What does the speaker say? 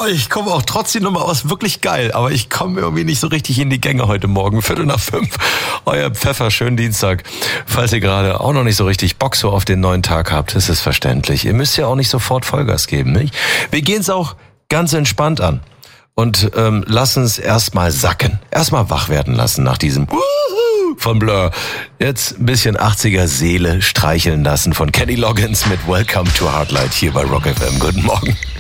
ich komme auch trotz die Nummer aus, wirklich geil. Aber ich komme irgendwie nicht so richtig in die Gänge heute Morgen. 4:45. Euer Pfeffer, schönen Dienstag. Falls ihr gerade auch noch nicht so richtig Bock so auf den neuen Tag habt, ist es verständlich. Ihr müsst ja auch nicht sofort Vollgas geben, nicht? Wir gehen es auch ganz entspannt an. Und lassen es erstmal sacken. Erstmal wach werden lassen nach diesem von Blur. Jetzt ein bisschen 80er Seele streicheln lassen von Kenny Loggins mit Welcome to Heartlight hier bei Rock FM. Guten Morgen.